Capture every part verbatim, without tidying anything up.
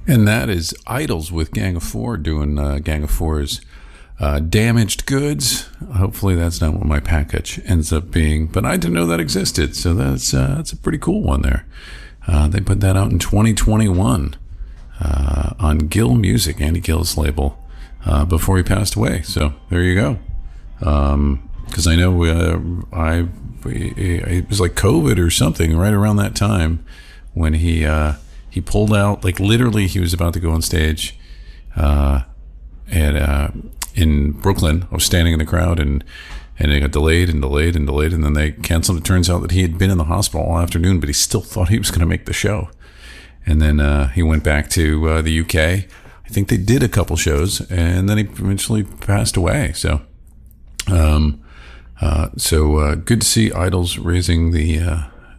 And that is Idols with Gang of Four doing uh, Gang of Four's uh, Damaged Goods. Hopefully that's not what my package ends up being, but I didn't know that existed, so that's uh, that's a pretty cool one there. Uh, they put that out in twenty twenty-one uh, on Gill Music, Andy Gill's label, uh, before he passed away. So there you go. Because um, I know uh, I it was like COVID or something right around that time when he. Uh, He pulled out, like literally he was about to go on stage uh, at, uh, in Brooklyn. I was standing in the crowd and, and it got delayed and delayed and delayed. And then they canceled. It turns out that he had been in the hospital all afternoon, but he still thought he was going to make the show. And then uh, he went back to uh, the U K. I think they did a couple shows and then he eventually passed away. So, um, uh, so uh, good to see Idols raising the... Uh,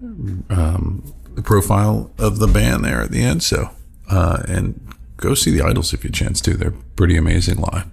um, the profile of the band there at the end. So, uh, and go see the Idols if you chance to. They're pretty amazing live.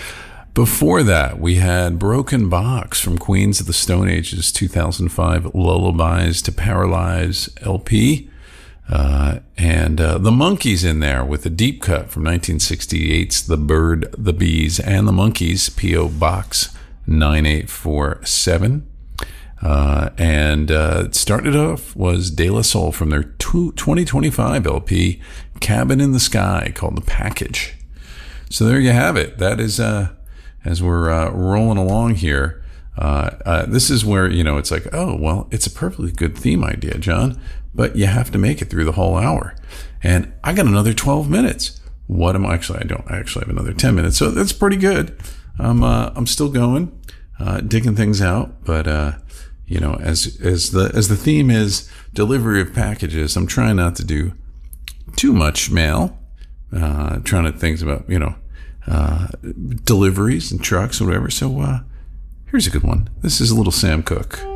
Before that, we had Broken Box from Queens of the Stone Age's two thousand five Lullabies to Paralyze L P. Uh, and uh, the Monkees in there with a deep cut from nineteen sixty-eight's The Bird, the Bees, and the Monkees, P O. Box nine eight four seven. Uh, and uh, it started off was De La Soul from their two, twenty twenty-five L P, Cabin in the Sky, called The Package. So there you have it. That is, uh, as we're uh, rolling along here, uh, uh, this is where, you know, it's like, oh, well, it's a perfectly good theme idea, John, but you have to make it through the whole hour. And I got another twelve minutes. What am I actually? I don't I actually have another ten minutes. So that's pretty good. I'm, uh, I'm still going, uh, digging things out, but, uh, you know, as as the as the theme is delivery of packages, I'm trying not to do too much mail. Uh, trying to think about, you know, uh, deliveries and trucks or whatever. So uh, here's a good one. This is a little Sam Cooke.